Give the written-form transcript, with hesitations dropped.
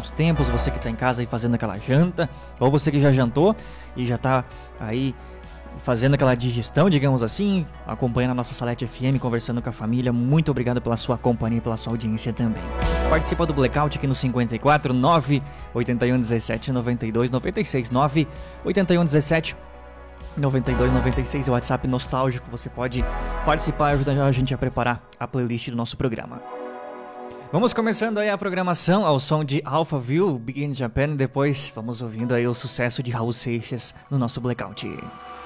bons tempos, você que tá em casa aí fazendo aquela janta, ou você que já jantou e já tá aí fazendo aquela digestão, digamos assim, acompanhando a nossa Salete FM, conversando com a família. Muito obrigado pela sua companhia e pela sua audiência também. Participa do Blackout aqui no 54 981 17 92 96 981 17 9296 é o WhatsApp nostálgico. Você pode participar e ajudar a gente a preparar a playlist do nosso programa. Vamos começando aí a programação ao som de Alphaville, Begin Japan, e depois vamos ouvindo aí o sucesso de Raul Seixas no nosso Blackout.